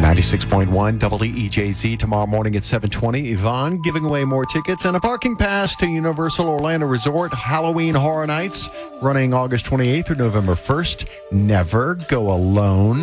96.1 WEJZ tomorrow morning at 7:20. Yvonne giving away more tickets and a parking pass to Universal Orlando Resort Halloween Horror Nights running August 28th through November 1st. Never go alone.